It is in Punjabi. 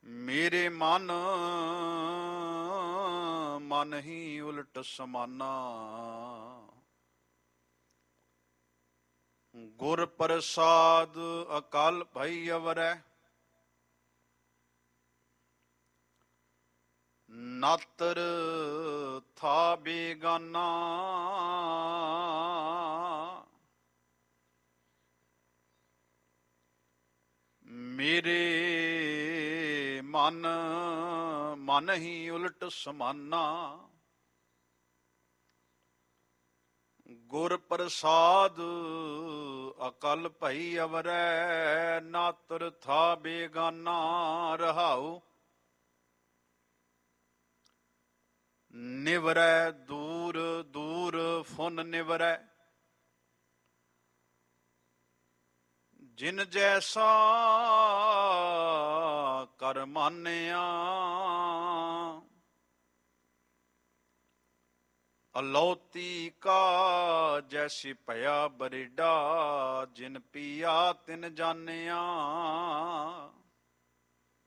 ਮੇਰੇ ਮਨ ਮਨ ਹੀ ਉਲਟ ਸਮਾਨਾ। ਗੁਰ ਪ੍ਰਸਾਦ ਅਕਾਲ ਭਈ ਅਵਰੈ, ਨਾਤਰ ਥਾ ਬੇਗਾਨਾ। ਮੇਰੇ ਮਨ ਮਨ ਹੀ ਉਲਟ ਸਮਾਨਾ। ਗੁਰ ਪ੍ਰਸਾਦ ਅਕਲ ਭਈ ਅਵਰੈ, ਨਾਤਰ ਥਾ ਬੇਗਾਨਾ। ਰਹਾਉ ਨਿਵਰੈ ਦੂਰ ਦੂਰ ਫੁਨ ਨਿਵਰੈ, ਜਿਨ ਜੈਸਾ ਕਰ ਮਾਨਿਆ। ਅਲੌਤੀ ਕਾ ਜੈਸੀ ਭਇਆ ਬਰੇਡਾ, ਜਿਨ ਪੀਆ ਤਿਨ ਜਾਣਿਆ।